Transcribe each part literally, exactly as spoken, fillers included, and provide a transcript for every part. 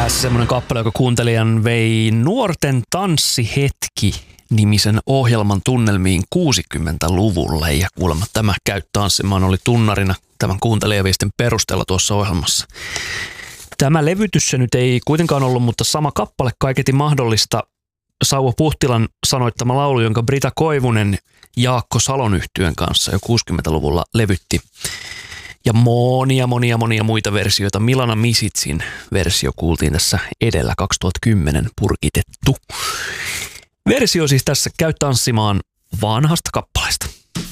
Tässä semmoinen kappale, joka kuuntelijan vei Nuorten tanssihetki-nimisen ohjelman tunnelmiin kuusikymmentäluvulle. Ja kuulemma tämä Käy tanssimaan oli tunnarina tämän kuuntelijaviestin perusteella tuossa ohjelmassa. Tämä levytys se nyt ei kuitenkaan ollut, mutta sama kappale kaiketi mahdollista. Sauvo Puhtilan sanoittama laulu, jonka Brita Koivunen Jaakko Salon yhtyön kanssa jo kuusikymmentäluvulla levytti. Ja monia, monia, monia muita versioita. Milana Misitsin versio kuultiin tässä edellä kaksituhattakymmenen purkitettu. Versio siis tässä Käy tanssimaan vanhasta kappaleesta.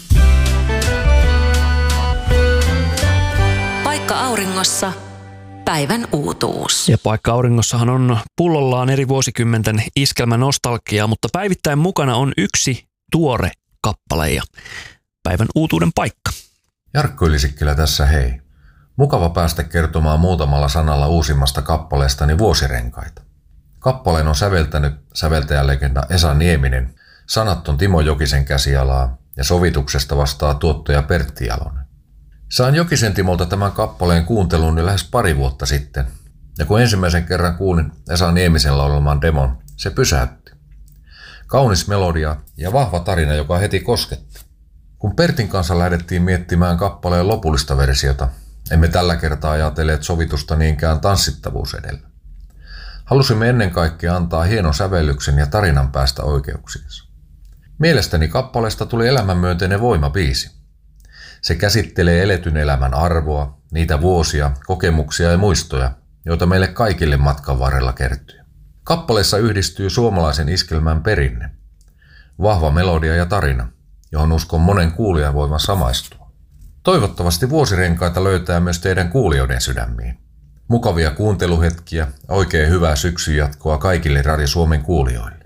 Paikka auringossa. Päivän uutuus. Ja Paikka auringossahan on pullollaan eri vuosikymmenten iskelmänostalgiaa, mutta päivittäin mukana on yksi tuore kappale ja päivän uutuuden paikka. Jarkko Ylisikkilä tässä hei. Mukava päästä kertomaan muutamalla sanalla uusimmasta kappaleestani Vuosirenkaita. Kappaleen on säveltänyt säveltäjälegenda Esa Nieminen, sanat on Timo Jokisen käsialaa ja sovituksesta vastaa tuottaja Pertti Jalonen. Sain Jokisen Timolta tämän kappaleen kuunteluun jo lähes pari vuotta sitten, ja kun ensimmäisen kerran kuulin Esa Niemisen laulaman demon, se pysäytti. Kaunis melodia ja vahva tarina, joka heti kosketti. Kun Pertin kanssa lähdettiin miettimään kappaleen lopullista versiota, emme tällä kertaa ajatelleet sovitusta niinkään tanssittavuus edellä. Halusimme ennen kaikkea antaa hienon sävellyksen ja tarinan päästä oikeuksiinsa. Mielestäni kappaleesta tuli elämänmyönteinen voimabiisi. Se käsittelee eletyn elämän arvoa, niitä vuosia, kokemuksia ja muistoja, joita meille kaikille matkan varrella kertyy. Kappaleessa yhdistyy suomalaisen iskelmän perinne, vahva melodia ja tarina, johon uskon monen kuulijan voivan samaistua. Toivottavasti Vuosirenkaita löytää myös teidän kuulijoiden sydämiin. Mukavia kuunteluhetkiä, oikein hyvää syksyn jatkoa kaikille Radio Suomen kuulijoille.